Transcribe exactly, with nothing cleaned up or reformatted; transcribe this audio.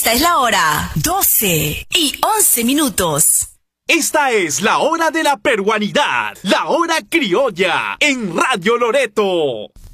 Esta es la hora doce y once minutos. Esta es la hora de la peruanidad, la hora criolla en Radio Loreto.